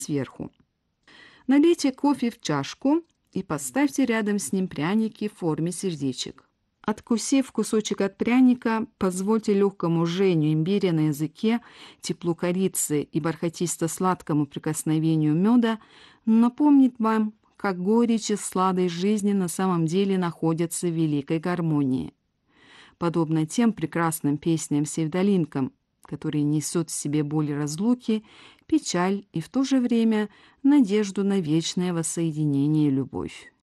сверху. Налейте кофе в чашку и поставьте рядом с ним пряники в форме сердечек. Откусив кусочек от пряника, позвольте легкому жжению имбиря на языке, теплу корицы и бархатисто-сладкому прикосновению меда напомнить вам, как горечь и сладость жизни на самом деле находятся в великой гармонии. Подобно тем прекрасным песням-севдалинкам, которые несут в себе боль разлуки, печаль и в то же время надежду на вечное воссоединение и любовь.